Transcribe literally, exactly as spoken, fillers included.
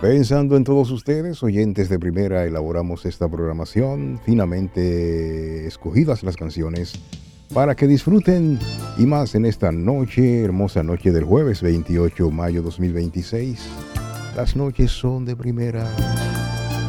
Pensando en todos ustedes, oyentes de primera, elaboramos esta programación, finamente escogidas las canciones, para que disfruten y más en esta noche, hermosa noche del jueves veintiocho de mayo de dos mil veintiséis. Las noches son de primera.